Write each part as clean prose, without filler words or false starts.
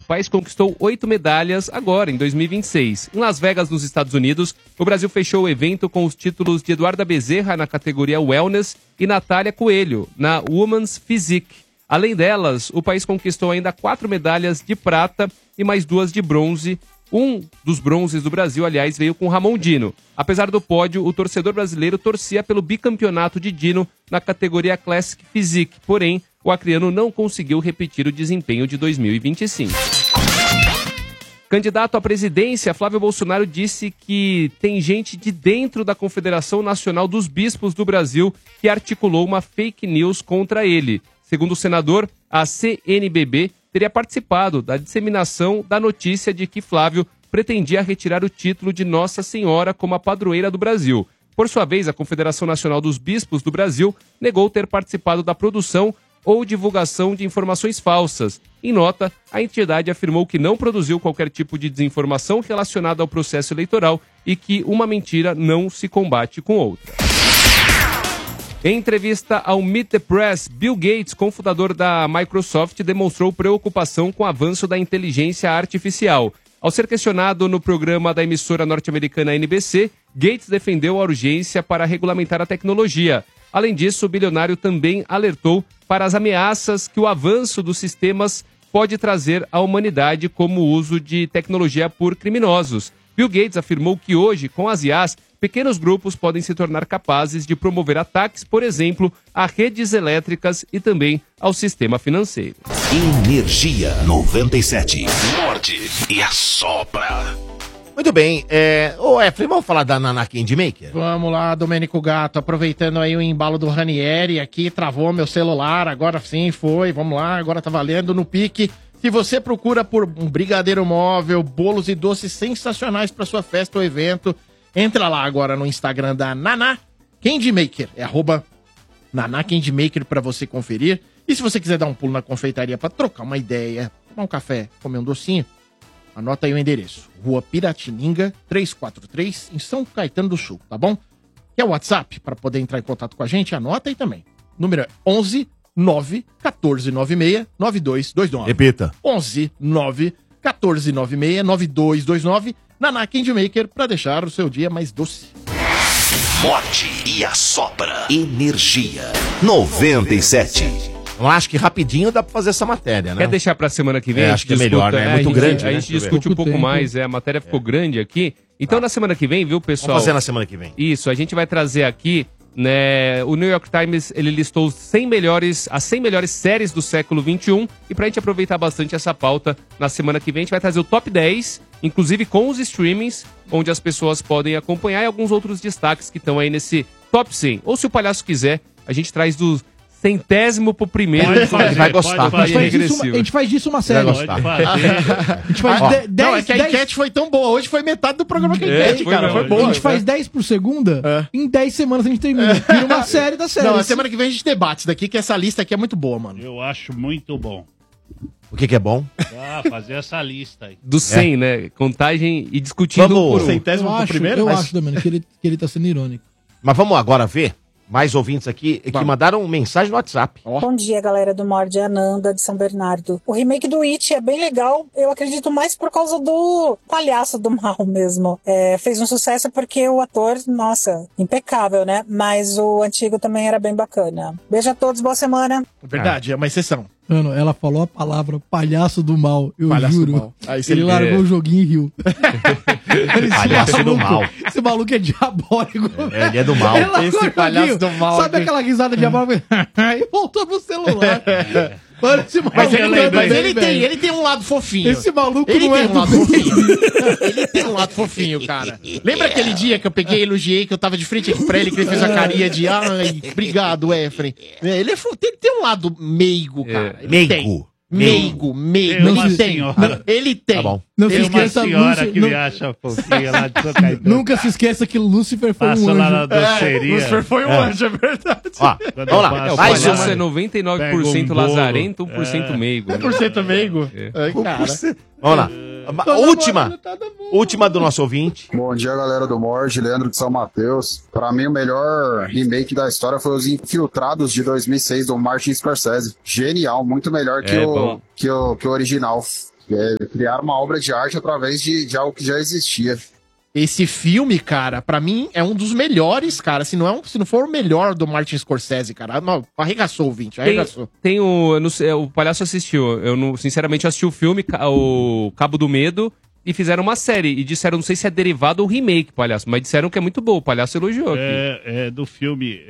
país conquistou 8 medalhas agora, em 2026. Em Las Vegas, nos Estados Unidos, o Brasil fechou o evento com os títulos de Eduarda Bezerra na categoria Wellness e Natália Coelho na Women's Physique. Além delas, o país conquistou ainda 4 medalhas de prata e mais 2 de bronze. Um dos bronzes do Brasil, aliás, veio com Ramon Dino. Apesar do pódio, o torcedor brasileiro torcia pelo bicampeonato de Dino na categoria Classic Physique. Porém, o acreano não conseguiu repetir o desempenho de 2025. Candidato à presidência, Flávio Bolsonaro disse que tem gente de dentro da Confederação Nacional dos Bispos do Brasil que articulou uma fake news contra ele. Segundo o senador, a CNBB teria participado da disseminação da notícia de que Flávio pretendia retirar o título de Nossa Senhora como a padroeira do Brasil. Por sua vez, a Confederação Nacional dos Bispos do Brasil negou ter participado da produção ou divulgação de informações falsas. Em nota, a entidade afirmou que não produziu qualquer tipo de desinformação relacionada ao processo eleitoral e que uma mentira não se combate com outra. Em entrevista ao Meet the Press, Bill Gates, cofundador da Microsoft, demonstrou preocupação com o avanço da inteligência artificial. Ao ser questionado no programa da emissora norte-americana NBC, Gates defendeu a urgência para regulamentar a tecnologia. Além disso, o bilionário também alertou para as ameaças que o avanço dos sistemas pode trazer à humanidade, como o uso de tecnologia por criminosos. Bill Gates afirmou que hoje, com as IAs, pequenos grupos podem se tornar capazes de promover ataques, por exemplo, a redes elétricas e também ao sistema financeiro. Energia 97. Morde e assopra. Muito bem. Ô, Efraim, vamos falar da Naná Candy Maker? Vamos lá, Domênico Gato, aproveitando aí o embalo do Ranieri aqui, travou meu celular, agora sim foi, vamos lá, agora tá valendo no pique. Se você procura por um brigadeiro móvel, bolos e doces sensacionais para sua festa ou evento, entra lá agora no Instagram da Naná Candy Maker, é @Naná Candy Maker para você conferir. E se você quiser dar um pulo na confeitaria para trocar uma ideia, tomar um café, comer um docinho, anota aí o endereço. Rua Piratininga, 343, em São Caetano do Sul, tá bom? Quer o WhatsApp para poder entrar em contato com a gente? Anota aí também. Número é 11 9 1496 9229. Repita. 11 9 1496 9229. Naná Candy Maker, para deixar o seu dia mais doce. Morde e assopra. Energia 97. Eu acho que rapidinho dá pra fazer essa matéria, né? Quer deixar pra semana que vem? Acho que é melhor, né? É muito grande, A né? gente discute um pouco mais, a matéria ficou grande aqui. Então, na semana que vem, viu, pessoal? Vamos fazer na semana que vem. Isso, a gente vai trazer aqui, né, o New York Times, ele listou as 100 melhores séries do século XXI, e pra gente aproveitar bastante essa pauta, na semana que vem a gente vai trazer o top 10, inclusive com os streamings, onde as pessoas podem acompanhar, e alguns outros destaques que estão aí nesse top 100. Ou se o palhaço quiser, a gente traz do 100º pro primeiro. Ele vai gostar. A gente faz disso uma série. Vai gostar. A gente faz 10. Não, é que a enquete foi tão boa. Hoje foi metade do programa que a enquete, cara. Foi boa. A gente faz 10 por segunda, em 10 semanas a gente termina. Vira uma série da série. Não, a semana que vem a gente debate isso daqui, que essa lista aqui é muito boa, mano. Eu acho muito bom. O que é bom? Fazer essa lista aí. Do 100, né? Contagem e discutindo Vamos, Eu acho, Domênico, que ele tá sendo irônico. Mas vamos agora ver mais ouvintes aqui que mandaram mensagem no WhatsApp. Bom dia, galera do Morde, Ananda de São Bernardo. O remake do It é bem legal, eu acredito mais por causa do palhaço do mal mesmo. Fez um sucesso porque o ator, nossa, impecável, né? Mas o antigo também era bem bacana. Beijo a todos, boa semana. Verdade, é uma exceção. Mano, ela falou a palavra palhaço do mal, eu Palhaço juro. do mal. Aí Ele largou o joguinho e riu. Palhaço do mal. Esse maluco é diabólico. Ele é do mal. Ele largou Esse o palhaço joguinho. do mal Sabe aqui. aquela risada diabólica? E voltou pro celular. Mano, esse maluco Mas é ele tem um lado fofinho. Esse maluco Ele não tem é um lado fofinho. Ele tem um lado fofinho, cara. Lembra aquele dia que eu peguei e elogiei, que eu tava de frente aqui pra ele, que ele fez a carinha de ai, obrigado, Efraim. Ele tem um lado meigo, cara. Ele tem. Meigo. Ele tem. Tá bom. Não se Tem uma esqueça, senhora Lúcifer, que não- me acha fofinha lá de São Caetano. Nunca se esqueça que Lúcifer foi Passou um lá na anjo. doceria. Lúcifer foi um anjo, é verdade. Ó, Quando vamos eu lá. passo, O Mais palhaço uma. é 99% Pega um bolo. lazarento, 1% meigo. 1% meigo. Ai, cara. Vamos lá. Última do nosso ouvinte. Bom dia, galera do Morde, Leandro de São Mateus. Pra mim, o melhor remake da história foi Os Infiltrados de 2006 do Martin Scorsese. Genial, muito melhor que o original. Criaram uma obra de arte através de algo que já existia. Esse filme, cara, pra mim é um dos melhores, cara. Se não for o melhor do Martin Scorsese, cara. Não, arregaçou o 20, arregaçou. Tem o... Eu não sei, o Palhaço assistiu. Eu, não, sinceramente, assisti o filme, o Cabo do Medo, e fizeram uma série. E disseram, não sei se é derivado ou remake, Palhaço, mas disseram que é muito bom. O Palhaço elogiou aqui. Do filme,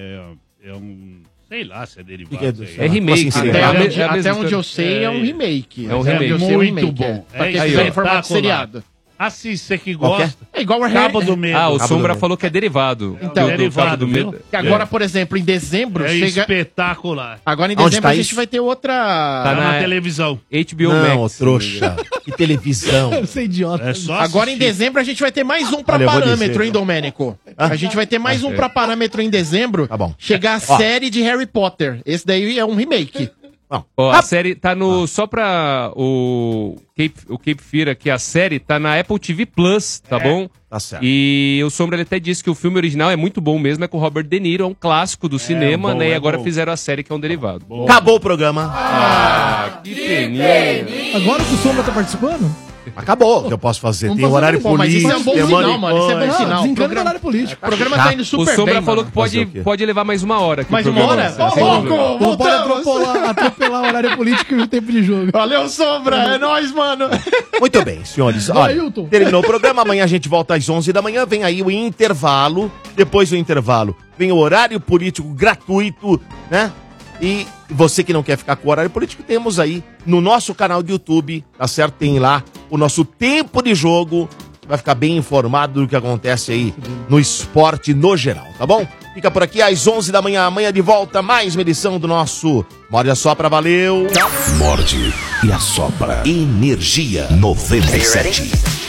sei lá se é derivado. É remake. Até onde eu sei é um remake. É um remake. Muito bom. Pra ter sido em formato seriado. Assim, você que gosta. É igual o Cabo do Medo. Ah, o Sombra falou que é derivado. Então, derivado, Cabo do Medo. Agora, por exemplo, em dezembro chega... espetacular. Agora em dezembro a gente vai ter outra... Tá na televisão. HBO Não, Max. trouxa. Que televisão. Você é idiota. É só Agora em assistir. dezembro a gente vai ter mais um pra Olha, eu vou parâmetro, dizer, hein, Domênico? A gente vai ter mais um pra parâmetro em dezembro. Tá bom. Chegar a série de Harry Potter. Esse daí é um remake. Ó, a série tá no... Só pra o Cape Fear aqui, a série tá na Apple TV Plus, tá bom? Tá certo. E o Sombra ele até disse que o filme original é muito bom mesmo, é com o Robert De Niro, é um clássico do cinema, bom, né? E é agora bom. fizeram a série que é um derivado. Acabou o programa. Que peninha. Agora que o Sombra tá participando? Acabou. O que eu posso fazer? Vamos Tem fazer horário um bom, Mas isso é um político. bom tem sinal, mano. Isso é bom Não, sinal. desencana do horário político. O programa tá indo O super Sombra bem, falou mano. que pode levar mais uma hora aqui. Mais o uma programa. hora? Sem Ô, problema. louco! Não pode Voltamos! atropelar o horário político e o tempo de jogo. Valeu, Sombra! É nóis, mano! Muito bem, senhores. Boa, Olha, Ailton. terminou o programa. Amanhã a gente volta às 11 da manhã. Vem aí o intervalo. Depois do intervalo, vem o horário político gratuito, né? E você que não quer ficar com o horário político, temos aí no nosso canal do YouTube, tá certo? Tem lá o nosso tempo de jogo. Você vai ficar bem informado do que acontece aí no esporte no geral, tá bom? Fica por aqui às 11 da manhã. Amanhã de volta, mais uma edição do nosso Morde a Sopra. Valeu! Morde e assopra. Energia 97.